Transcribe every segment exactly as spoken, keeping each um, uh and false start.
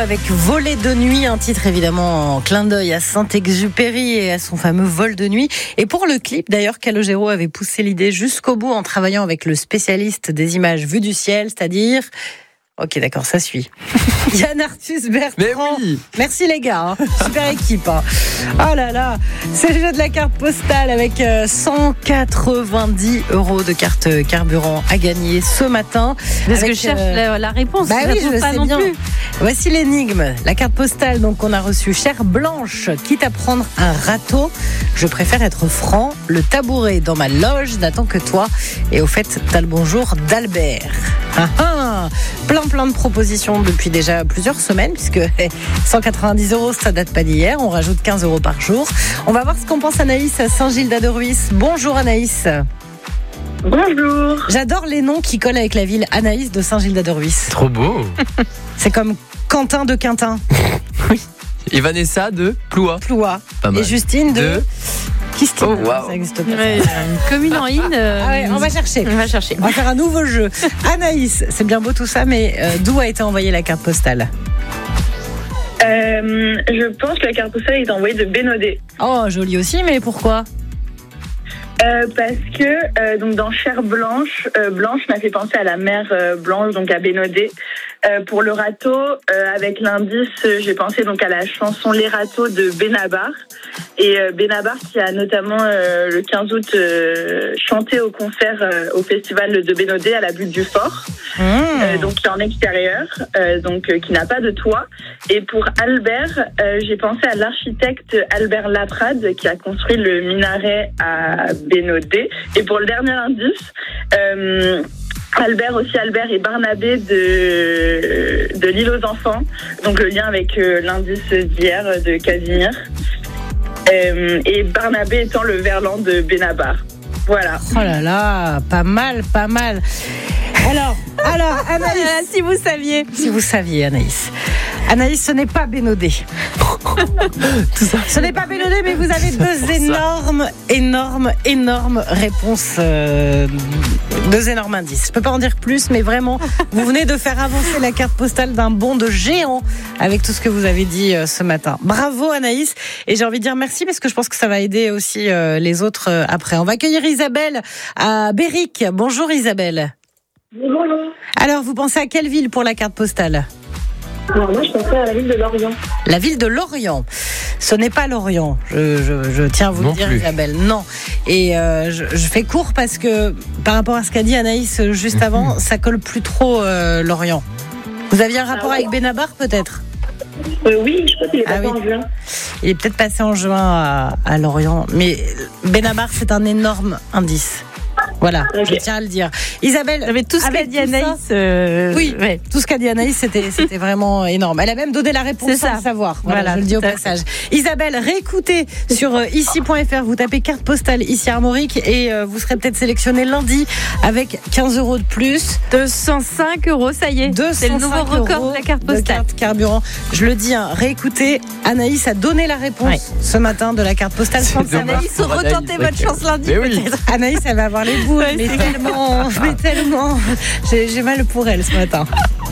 avec Voler de nuit, un titre évidemment en clin d'œil à Saint-Exupéry et à son fameux vol de nuit. Et pour le clip, d'ailleurs, Calogero avait poussé l'idée jusqu'au bout en travaillant avec le spécialiste des images vues du ciel, c'est-à-dire... Ok, d'accord, ça suit. Yann Arthus Bertrand. Mais oui. Merci les gars, hein. Super équipe. Hein. Oh là là, c'est le jeu de la carte postale avec cent quatre-vingt-dix euros de carte carburant à gagner ce matin. Parce avec, que je cherche euh... la, la réponse. Bah oui, je pas sais non bien. Plus. Voici l'énigme. La carte postale donc qu'on a reçue. Chère Blanche, quitte à prendre un râteau, je préfère être franc. Le tabouret dans ma loge n'attend que toi. Et au fait, t'as le bonjour d'Albert. Ah ah, plein plein de propositions depuis déjà plusieurs semaines, puisque cent quatre-vingt-dix euros, ça date pas d'hier. On rajoute quinze euros par jour. On va voir ce qu'en pense Anaïs à Saint-Gildas-de-Ruisse. Bonjour Anaïs. Bonjour. J'adore les noms qui collent avec la ville. Anaïs de Saint-Gildas-de-Ruisse. Trop beau. C'est comme Quentin de Quintin. Oui. Et Vanessa de Ploua. Ploua. Pas mal. Et Justine de... de... Christine, oh, wow. Ça n'existe pas. Ouais, une commune en in. Euh, ah ouais, on va chercher. On va chercher. On va faire un nouveau jeu. Anaïs, c'est bien beau tout ça, mais euh, d'où a été envoyée la carte postale ? euh, Je pense que la carte postale a été envoyée de Bénodet. Oh, joli aussi, mais pourquoi ? Euh, parce que euh, donc dans Chère Blanche, euh, Blanche m'a fait penser à la mère euh, Blanche, donc à Bénodet. Euh, pour le râteau, euh, avec l'indice, euh, j'ai pensé donc à la chanson Les Râteaux de Benabar. Et euh, Benabar qui a notamment euh, le quinze août euh, chanté au concert euh, au festival de Bénodet à la Butte du Fort, mmh. euh, donc qui est en extérieur, euh, donc euh, qui n'a pas de toit. Et pour Albert, euh, j'ai pensé à l'architecte Albert Laprade qui a construit le minaret à Bénodet. Et pour le dernier indice, euh, Albert aussi, Albert et Barnabé de, de l'île aux enfants, donc le lien avec euh, l'indice d'hier de Casimir, euh, et Barnabé étant le verlan de Benabar. Voilà. Oh là là, pas mal, pas mal. Alors, alors Anaïs, si vous saviez. Si vous saviez, Anaïs. Anaïs, ce n'est pas Bénodet. Tout ça. Ce n'est pas Bénodet, mais vous avez deux énormes, énormes, énormes réponses, euh, deux énormes indices. Je peux pas en dire plus, mais vraiment, vous venez de faire avancer la carte postale d'un bond de géant avec tout ce que vous avez dit euh, ce matin. Bravo Anaïs, et j'ai envie de dire merci parce que je pense que ça va aider aussi euh, les autres euh, après. On va accueillir Isabelle à Béric. Bonjour Isabelle. Bonjour. Alors, vous pensez à quelle ville pour la carte postale ? Alors moi, je pensais à la ville de Lorient. La ville de Lorient. Ce n'est pas Lorient, je, je, je tiens à vous non le dire, plus. Isabelle. Non. Et euh, je, je fais court parce que, par rapport à ce qu'a dit Anaïs juste avant, ça colle plus trop euh, Lorient. Vous aviez un rapport ah, avec Benabar, peut-être ? euh, Oui, je crois qu'il est passé ah, oui. en juin. Il est peut-être passé en juin à, à Lorient. Mais Benabar, c'est un énorme indice. Voilà, okay. Je tiens à le dire. Isabelle, avec tout ce qu'a dit Anaïs, euh, oui, ouais. Tout ce qu'a dit Anaïs, c'était, c'était vraiment énorme. Elle a même donné la réponse c'est sans ça. le savoir. Voilà, voilà, je le dis au passage. Fait. Isabelle, réécoutez sur euh, ici point f r, vous tapez carte postale ici Armorique et euh, vous serez peut-être sélectionné lundi avec quinze euros de plus. deux cent cinq euros, ça y est. C'est le nouveau record de la carte postale. De carte carburant. Je le dis, hein, réécoutez. Anaïs a donné la réponse ouais. ce matin de la carte postale. Anaïs, retentez votre chance lundi. Mais oui. Anaïs, elle va avoir les boules. Ouais, mais tellement, mais tellement. J'ai, j'ai mal pour elle ce matin.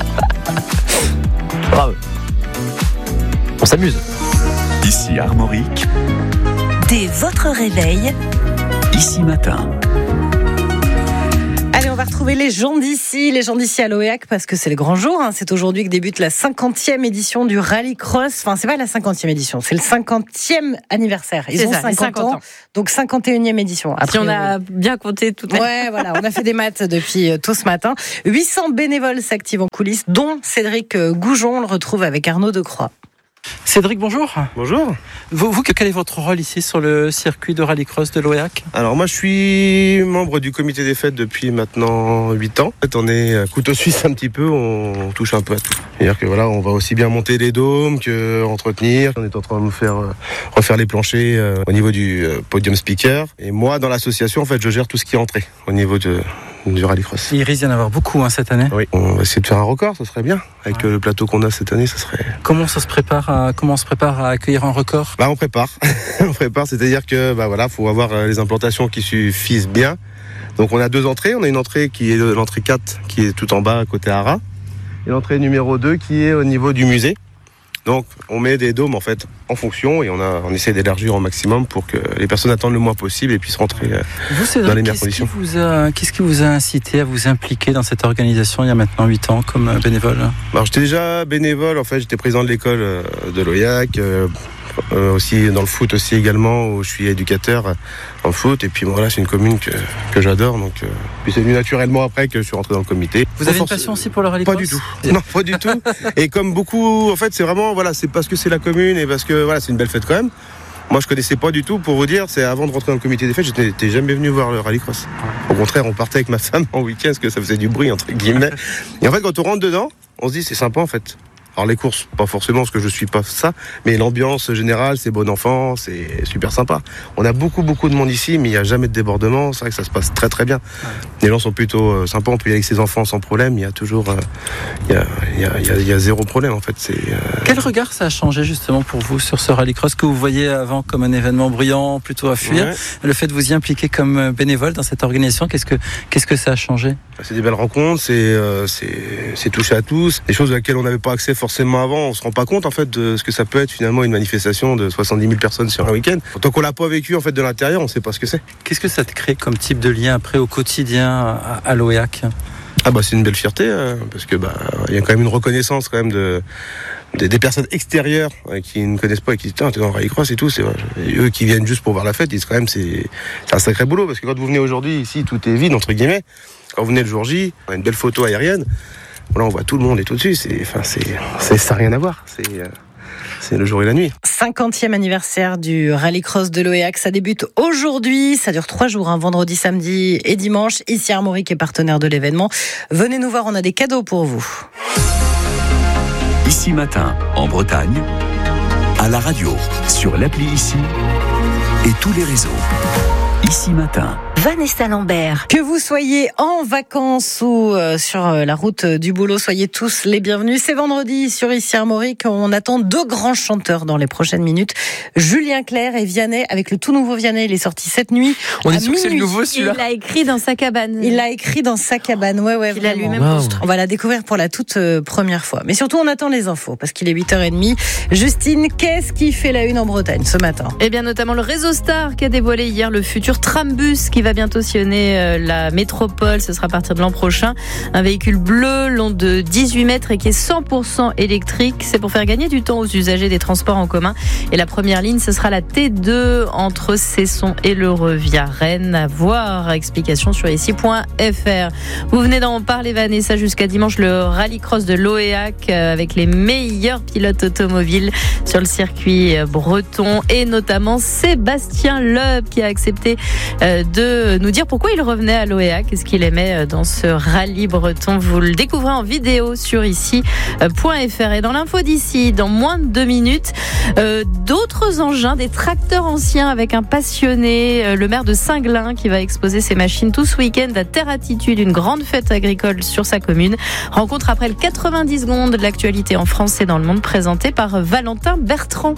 Bravo. On s'amuse. Ici Armorique. Dès votre réveil. Ici matin. Allez, on va retrouver les gens d'ici, les gens d'ici à l'Oéac, parce que c'est le grand jour. Hein. C'est aujourd'hui que débute la cinquantième édition du Rallycross. Enfin, c'est pas la cinquantième édition, c'est le cinquantième anniversaire. Ils c'est ont ça, cinquante, cinquante ans. Donc cinquante et unième édition. Après, si on a bien compté tout à l'heure. Ouais, voilà, on a fait des maths depuis tôt ce matin. huit cents bénévoles s'activent en coulisses, dont Cédric Goujon. On le retrouve avec Arnaud Decroix. Cédric, bonjour. Bonjour. Vous, vous, quel est votre rôle ici sur le circuit de rallycross de l'Oéac ? Alors moi, je suis membre du comité des fêtes depuis maintenant huit ans. En fait, on est couteau suisse un petit peu, on touche un peu à tout. C'est-à-dire que voilà, on va aussi bien monter les dômes que entretenir. On est en train de faire refaire les planchers euh, au niveau du euh, podium speaker. Et moi, dans l'association, en fait, je gère tout ce qui est entrée au niveau de du rallycross. Il risque d'y en avoir beaucoup hein, cette année. Oui, on va essayer de faire un record, ce serait bien. Avec ouais. le plateau qu'on a cette année, ça serait... Comment ça se prépare à, comment on se prépare à accueillir un record ? Bah, on prépare. on prépare, c'est-à-dire que bah, voilà, faut avoir les implantations qui suffisent bien. Donc on a deux entrées. On a une entrée qui est l'entrée quatre, qui est tout en bas, à côté Ara. Et l'entrée numéro deux, qui est au niveau du musée. Donc on met des dômes en fait en fonction et on, a, on essaie d'élargir au maximum pour que les personnes attendent le moins possible et puissent rentrer euh, vous, Cédric, dans les meilleures qu'est-ce conditions. Qui vous a, qu'est-ce qui vous a incité à vous impliquer dans cette organisation il y a maintenant huit ans comme euh, bénévole? Alors j'étais déjà bénévole, en fait j'étais président de l'école euh, de l'O I A C, euh, euh, aussi dans le foot aussi également, où je suis éducateur euh, en foot, et puis bon, voilà, c'est une commune que, que j'adore, donc euh, puis c'est venu naturellement après que je suis rentré dans le comité. Vous avez une passion aussi pour le rallycross? Pas du tout, non pas du tout, et comme beaucoup, en fait c'est vraiment, voilà, c'est parce que c'est la commune et parce que voilà, c'est une belle fête quand même. Moi, je connaissais pas du tout, pour vous dire, c'est avant de rentrer dans le comité des fêtes, je n'étais jamais venu voir le rallycross. Au contraire, on partait avec ma femme en week-end parce que ça faisait du bruit, entre guillemets. Et en fait, quand on rentre dedans, on se dit, c'est sympa en fait. Alors les courses, pas forcément parce que je suis pas ça, mais l'ambiance générale, c'est bon enfant, c'est super sympa. On a beaucoup beaucoup de monde ici, mais il n'y a jamais de débordement. C'est vrai que ça se passe très très bien. Ouais. Les gens sont plutôt euh, sympas. On peut y aller avec ses enfants sans problème. Il y a toujours, euh, il, y a, il, y a, il, y a, il y a zéro problème en fait. C'est, euh... Quel regard ça a changé justement pour vous sur ce rallycross que vous voyez avant comme un événement bruyant, plutôt à fuir? Ouais. Le fait de vous y impliquer comme bénévole dans cette organisation, qu'est-ce que qu'est-ce que ça a changé? C'est des belles rencontres, c'est euh, c'est, c'est touché à tous, des choses auxquelles on n'avait pas accès forcément avant. On se rend pas compte en fait de ce que ça peut être finalement une manifestation de soixante-dix mille personnes sur un week-end. Tant qu'on l'a pas vécu en fait de l'intérieur, on sait pas ce que c'est. Qu'est-ce que ça te crée comme type de lien après au quotidien à, à l'O E A C? Ah bah c'est une belle fierté hein, parce que bah il y a quand même une reconnaissance quand même de des, des personnes extérieures euh, qui ne connaissent pas et qui disent tiens t'es dans le rallycross et tout, c'est vrai. Et eux qui viennent juste pour voir la fête, ils disent quand même c'est c'est un sacré boulot parce que quand vous venez aujourd'hui ici tout est vide entre guillemets. Quand vous venez le jour J, on a une belle photo aérienne. Là, on voit tout le monde et tout dessus. C'est, enfin, c'est, c'est, ça n'a rien à voir. C'est, euh, c'est le jour et la nuit. cinquantième anniversaire du rallycross de l'O E A C. Ça débute aujourd'hui. Ça dure trois jours, hein, vendredi, samedi et dimanche. Ici, Armorique est partenaire de l'événement. Venez nous voir, on a des cadeaux pour vous. Ici Matin, en Bretagne, à la radio, sur l'appli Ici et tous les réseaux. Ici Matin. Vanessa Lambert. Que vous soyez en vacances ou euh, sur euh, la route du boulot, soyez tous les bienvenus. C'est vendredi sur Ici Armorique. On attend deux grands chanteurs dans les prochaines minutes. Julien Clerc et Vianney, avec le tout nouveau Vianney. Il est sorti cette nuit. On est sûr que c'est le nouveau celui-là. Il l'a écrit dans sa cabane. Il l'a écrit dans sa cabane. Ouais, ouais. Il a lui-même wow. construit. On va la découvrir pour la toute euh, première fois. Mais surtout, on attend les infos parce qu'il est huit heures trente. Justine, qu'est-ce qui fait la une en Bretagne ce matin? Eh bien, notamment le réseau Star qui a dévoilé hier le futur trambus qui va bientôt sillonner la métropole. Ce sera à partir de l'an prochain. Un véhicule bleu long de dix-huit mètres et qui est cent pour cent électrique. C'est pour faire gagner du temps aux usagers des transports en commun. Et la première ligne, ce sera la T deux entre Cesson et l'Heureux via Rennes. À voir. Explication sur ici point f r. Vous venez d'en parler, Vanessa, jusqu'à dimanche, le rallycross de l'O E A C avec les meilleurs pilotes automobiles sur le circuit breton et notamment Sébastien Loeb qui a accepté de nous dire pourquoi il revenait à l'O E A C, qu'est-ce qu'il aimait dans ce rallye breton. Vous le découvrez en vidéo sur ici point f r. Et dans l'info d'ici, dans moins de deux minutes, euh, d'autres engins, des tracteurs anciens avec un passionné, euh, le maire de Singlin qui va exposer ses machines tout ce week-end à Terre Attitude, une grande fête agricole sur sa commune. Rencontre après le quatre-vingt-dix secondes de l'actualité en France et dans le monde, présentée par Valentin Bertrand.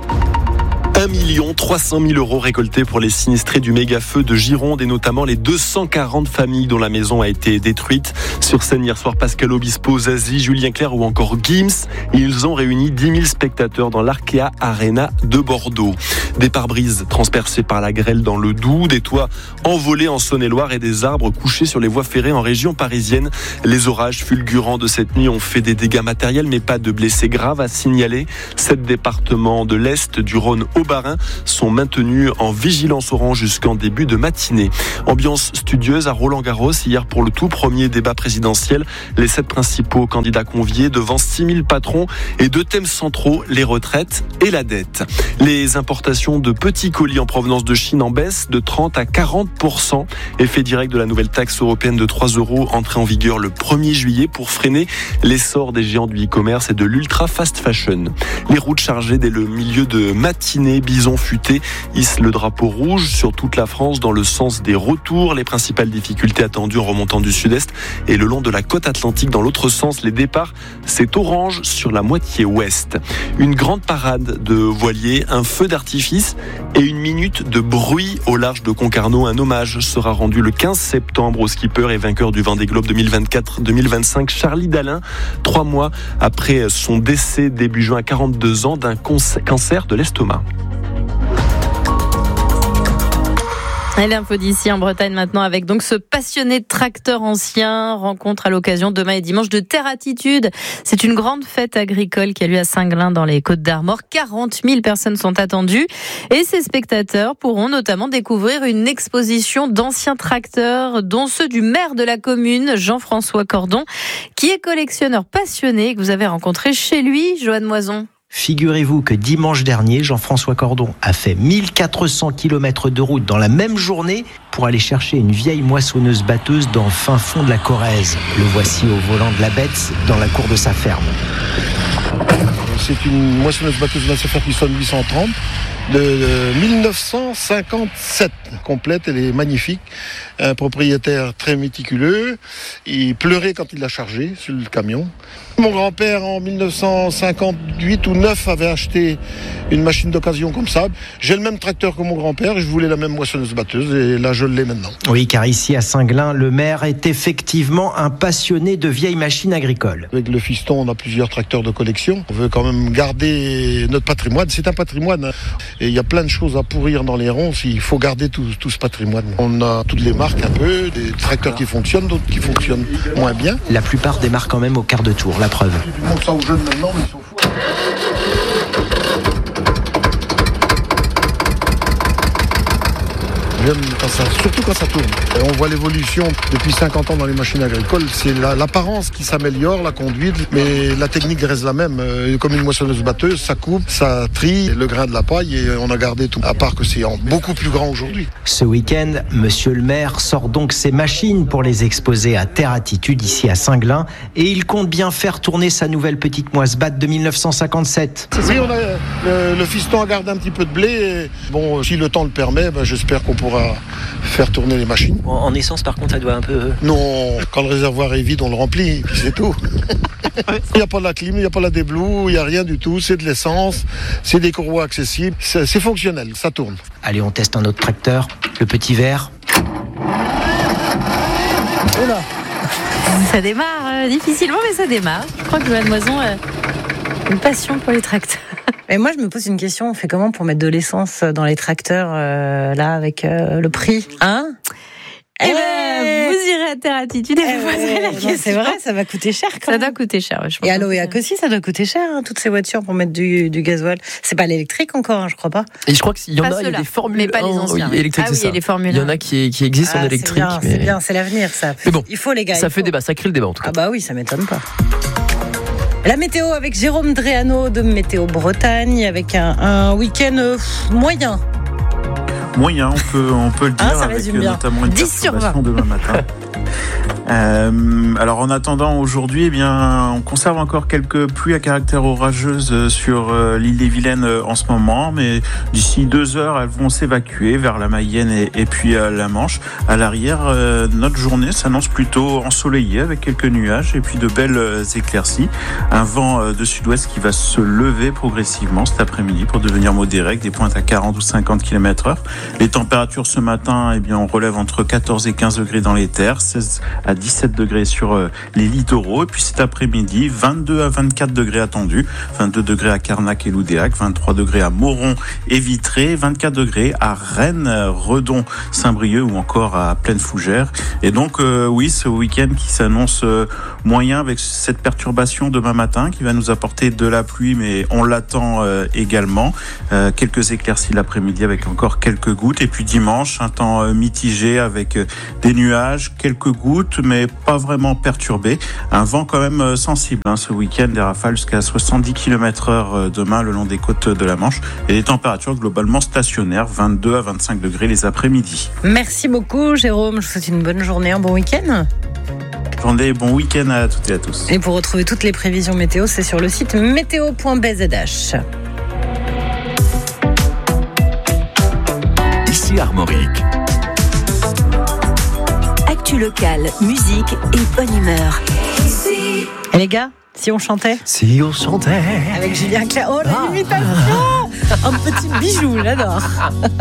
un million trois cent mille euros récoltés pour les sinistrés du méga-feu de Gironde et notamment les deux cent quarante familles dont la maison a été détruite. Sur scène hier soir, Pascal Obispo, Zazie, Julien Clerc ou encore Gims. Ils ont réuni dix mille spectateurs dans l'Arkea Arena de Bordeaux. Des pare-brises transpercés par la grêle dans le Doubs, des toits envolés en Saône-et-Loire et des arbres couchés sur les voies ferrées en région parisienne. Les orages fulgurants de cette nuit ont fait des dégâts matériels mais pas de blessés graves à signaler. Sept départements de l'Est, du Rhône au Bas-Rhin sont maintenus en vigilance orange jusqu'en début de matinée. Ambiance studieuse à Roland-Garros hier pour le tout premier débat présidentiel. Les sept principaux candidats conviés devant six mille patrons et deux thèmes centraux, les retraites et la dette. Les importations de petits colis en provenance de Chine en baisse de trente à quarante pour cent. Effet direct de la nouvelle taxe européenne de trois euros entrée en vigueur le premier juillet pour freiner l'essor des géants du e-commerce et de l'ultra fast fashion. Les routes chargées dès le milieu de matinée Pyrénées, Bison Futé hisse le drapeau rouge sur toute la France dans le sens des retours. Les principales difficultés attendues en remontant du sud-est et le long de la côte atlantique dans l'autre sens. Les départs, c'est orange sur la moitié ouest. Une grande parade de voiliers, un feu d'artifice et une minute de bruit au large de Concarneau. Un hommage sera rendu le quinze septembre au skipper et vainqueur du Vendée Globe deux mille vingt-quatre deux mille vingt-cinq, Charlie Dalin, trois mois après son décès début juin à quarante-deux ans d'un cancer de l'estomac. Et l'info d'ici en Bretagne maintenant avec donc ce passionné de tracteur ancien. Rencontre à l'occasion demain et dimanche de Terre Attitude. C'est une grande fête agricole qui a lieu à Saint-Glin dans les Côtes-d'Armor. quarante mille personnes sont attendues et ces spectateurs pourront notamment découvrir une exposition d'anciens tracteurs dont ceux du maire de la commune, Jean-François Cordon, qui est collectionneur passionné que vous avez rencontré chez lui, Joanne Moison. Figurez-vous que dimanche dernier, Jean-François Cordon a fait mille quatre cents kilomètres de route dans la même journée pour aller chercher une vieille moissonneuse-batteuse dans le fin fond de la Corrèze. Le voici au volant de la Betz dans la cour de sa ferme. C'est une moissonneuse-batteuse Nassafer Piston huit cent trente de mille neuf cent cinquante-sept, complète, elle est magnifique. Un propriétaire très méticuleux, il pleurait quand il l'a chargé sur le camion. Mon grand-père en mille neuf cent cinquante-huit ou neuf avait acheté une machine d'occasion comme ça. J'ai le même tracteur que mon grand-père et je voulais la même moissonneuse-batteuse et là je l'ai maintenant. Oui, car ici à Saint-Glin, le maire est effectivement un passionné de vieilles machines agricoles. Avec le fiston, on a plusieurs tracteurs de collection. On veut quand même garder notre patrimoine. C'est un patrimoine. Et il y a plein de choses à pourrir dans les ronces. Il faut garder tout, tout ce patrimoine. On a toutes les marques un peu, des tracteurs qui fonctionnent, d'autres qui fonctionnent moins bien. La plupart démarrent quand même au quart de tour, la preuve. Tu montres ça aux jeunes maintenant, mais ils sont fous. J'aime quand ça, surtout quand ça tourne. Et on voit l'évolution depuis cinquante ans dans les machines agricoles. C'est la, l'apparence qui s'améliore, la conduite, mais la technique reste la même. Comme une moissonneuse-batteuse, ça coupe, ça trie le grain de la paille et on a gardé tout. À part que c'est en beaucoup plus grand aujourd'hui. Ce week-end, monsieur le maire sort donc ses machines pour les exposer à Terre Attitude ici à Saint-Glin et il compte bien faire tourner sa nouvelle petite moisse-batte de mille neuf cent cinquante-sept. Oui, on a, le, le fiston a gardé un petit peu de blé. Et, bon, si le temps le permet, ben, j'espère qu'on pourra faire tourner les machines. En, en essence, par contre, ça doit un peu... Non, quand le réservoir est vide, on le remplit, puis c'est tout. Il n'y a pas de la clim, il n'y a pas de la déblue, il n'y a rien du tout. C'est de l'essence, c'est des courroies accessibles, c'est, c'est fonctionnel, ça tourne. Allez, on teste un autre tracteur, le petit vert. Oula. Ça démarre euh, difficilement, mais ça démarre. Je crois que Joanne Moison a une passion pour les tracteurs. Et moi, je me pose une question. On fait comment pour mettre de l'essence dans les tracteurs, euh, là, avec euh, le prix, hein? Eh ouais. ben, vous irez à Terre Attitude et eh vous poserez ouais, la non, question. C'est vrai, ça va coûter cher quand Ça même. doit coûter cher. Je pense et à l'Oéac aussi, ça doit coûter cher, hein, toutes ces voitures pour mettre du, du gasoil. C'est pas l'électrique encore, hein, je crois pas. Et je crois qu'il y en Pas a, il y a ceux-là, des formules mais pas les un, anciens. oui, électriques, Ah c'est oui, ça. les formules Il y en a qui, qui existent Ah, en électrique. C'est bien, mais... c'est bien, c'est l'avenir, ça. Mais bon, il faut les gars. ça fait faut. débat, ça crée le débat en tout cas. Ah bah oui, ça m'étonne pas. La météo avec Jérôme Dréano de Météo Bretagne, avec un, un week-end euh, moyen. Moyen, on peut, on peut le dire, ah, avec bien. notamment une dix sur vingt perturbation demain matin. Euh, alors en attendant aujourd'hui, eh bien, on conserve encore quelques pluies à caractère orageuse sur euh, l'île des Vilaines euh, en ce moment, mais d'ici deux heures, elles vont s'évacuer vers la Mayenne et, et puis euh, la Manche. À l'arrière, euh, notre journée s'annonce plutôt ensoleillée avec quelques nuages et puis de belles euh, éclaircies. Un vent euh, de sud-ouest qui va se lever progressivement cet après-midi pour devenir modéré avec des pointes à quarante ou cinquante kilomètres heure. Les températures ce matin, eh bien, on relève entre quatorze et quinze degrés dans les terres, seize à dix-sept degrés sur euh, les littoraux. Et puis cet après-midi, vingt-deux à vingt-quatre degrés attendus. vingt-deux degrés à Carnac et Loudéac, vingt-trois degrés à Moron et Vitré, vingt-quatre degrés à Rennes, Redon, Saint-Brieuc ou encore à Plaine-Fougère. Et donc, euh, oui, ce week-end qui s'annonce euh, moyen avec cette perturbation demain matin qui va nous apporter de la pluie, mais on l'attend euh, également. Euh, quelques éclaircies l'après-midi avec encore quelques gouttes. Et puis dimanche, un temps euh, mitigé avec euh, des nuages, quelques gouttes, mais pas vraiment perturbé. Un vent quand même euh, sensible hein, ce week-end, des rafales jusqu'à soixante-dix kilomètres heure euh, demain le long des côtes de la Manche. Et des températures globalement stationnaires, vingt-deux à vingt-cinq degrés les après-midi. Merci beaucoup Jérôme, je vous souhaite une bonne journée, un bon week-end. Journée, bon week-end à toutes et à tous. Et pour retrouver toutes les prévisions météo, c'est sur le site météo point b z h. chez Armorique. Actu locale, musique et bonne humeur. Et les gars, si on chantait Si on chantait avec Julien Clerc. Oh, l'imitation, un petit bijou, j'adore.